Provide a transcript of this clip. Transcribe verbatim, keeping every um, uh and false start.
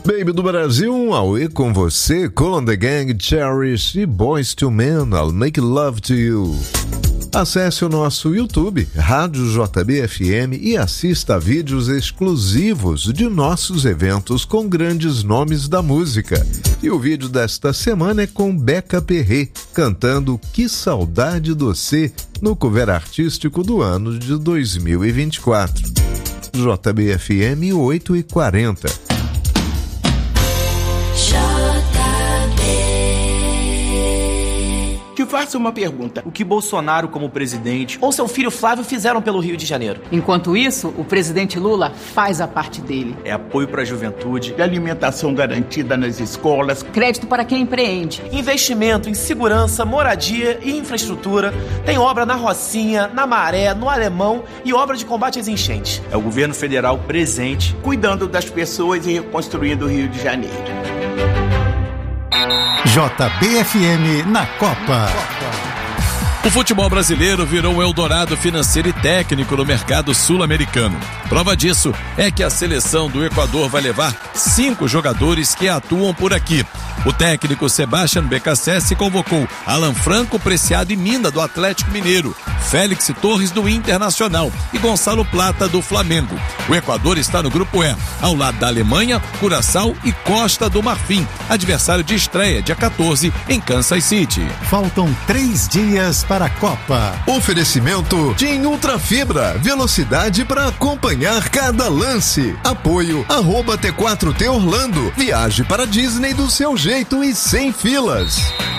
Baby do Brasil, um Aue com você, Cool and the Gang, Cherish e Boyz two Men, I'll Make Love to You. Acesse o nosso YouTube, Rádio J B F M, e assista a vídeos exclusivos de nossos eventos com grandes nomes da música. E o vídeo desta semana é com Beca Perret, cantando Que Saudade Doce, no cover artístico do ano de dois mil e vinte e quatro. J B F M oito e quarenta. Te faço uma pergunta. O que Bolsonaro como presidente ou seu filho Flávio fizeram pelo Rio de Janeiro? Enquanto isso, o presidente Lula faz a parte dele. É apoio para a juventude, De alimentação garantida nas escolas, Crédito para quem empreende. investimento em segurança, moradia e infraestrutura. Tem obra na Rocinha, na Maré, no Alemão e obra de combate às enchentes. É o governo federal presente. cuidando das pessoas e reconstruindo o Rio de Janeiro. J B F M na Copa. O futebol brasileiro virou um eldorado financeiro e técnico no mercado sul-americano. Prova disso é que a seleção do Equador vai levar cinco jogadores que atuam por aqui. O técnico Sebastián Becassese convocou Alan Franco, Preciado e Mina, do Atlético Mineiro, Félix Torres, do Internacional, e Gonçalo Plata, do Flamengo. O Equador está no grupo E, ao lado da Alemanha, Curaçao e Costa do Marfim, adversário de estreia dia quatorze em Kansas City. Faltam três dias para a Copa. Oferecimento TIM Ultra Fibra, velocidade para acompanhar cada lance. Apoio arroba T quatro T Orlando, viaje para Disney do seu jeito e sem filas.